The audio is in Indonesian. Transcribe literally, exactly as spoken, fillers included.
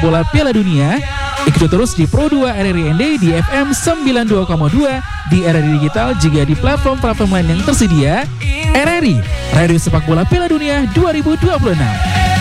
bola Piala Dunia. Ikuti terus di Pro dua R R I N D di F M sembilan puluh dua koma dua, di R R I Digital juga di platform-platform lain yang tersedia. R R I, Radio Sepak Bola Piala Dunia dua ribu dua puluh enam.